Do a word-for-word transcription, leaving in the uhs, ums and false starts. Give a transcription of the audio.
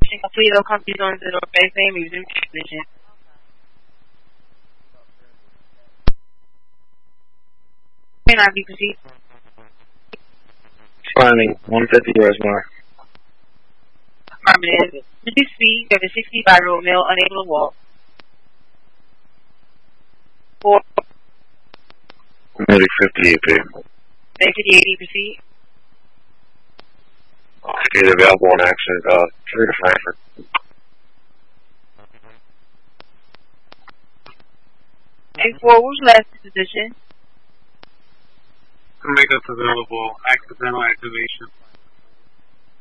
Mission complete. All companies on the North Bay Fame. Resume transmission. twenty-nine B, proceed. Finding one fifty Reservoir. Affirmative. Reduce speed. You have a sixty-five year old male unable to walk. Four. Medic fifty-eight, babe. Medic fifty-eight, proceed. fifty-eight available on accident, uh, three to Frankfurt. eight four, what was your last position? Make us available. Accidental activation.